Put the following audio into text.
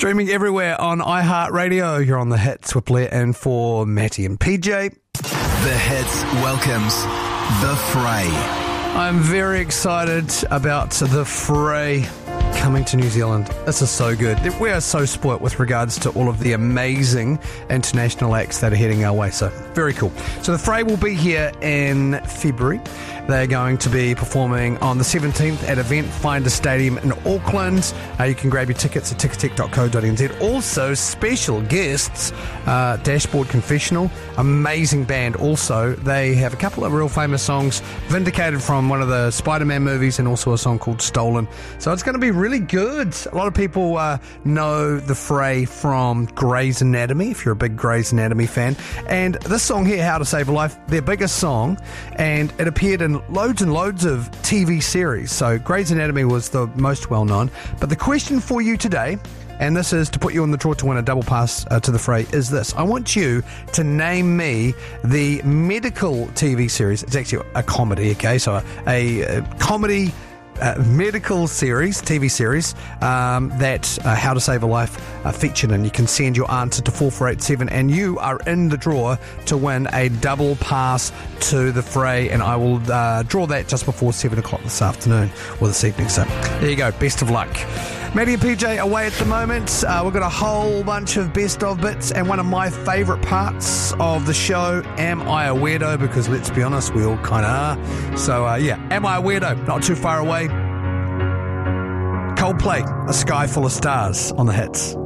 Streaming everywhere on iHeartRadio. You're on The Hits with Blair and for Matty and PJ. The Hits welcomes The Fray. I'm very excited about The Fray coming to New Zealand. This is so good. We are so spoilt with regards to all of the amazing international acts that are heading our way. So, very cool. So, The Fray will be here in February. They're going to be performing on the 17th at Event Finder Stadium in Auckland. You can grab your tickets at ticketek.co.nz. Also, special guests, Dashboard Confessional, amazing band also. They have a couple of real famous songs, Vindicated from one of the Spider-Man movies and also a song called Stolen. So it's going to be really good. A lot of people know The Fray from Grey's Anatomy, if you're a big Grey's Anatomy fan. And this song here, How to Save a Life, their biggest song, and it appeared in loads and loads of TV series. So Grey's Anatomy was the most well-known. But the question for you today, and this is to put you on the draw to win a double pass to The Fray, is this. I want you to name me the medical TV series. It's actually a comedy, okay? So a comedy medical series, TV series, that How to Save a Life featured in. You can send your answer to 4487 and you are in the draw to win a double pass to The Fray, and I will draw that just before 7 o'clock this afternoon or this evening. So there you go. Best of luck. Matty and PJ away at the moment. We've got a whole bunch of best of bits, and one of my favourite parts of the show, Am I a Weirdo? Because let's be honest, we all kind of are. So Am I a Weirdo? Not too far away. Coldplay, A Sky Full of Stars on The Hits.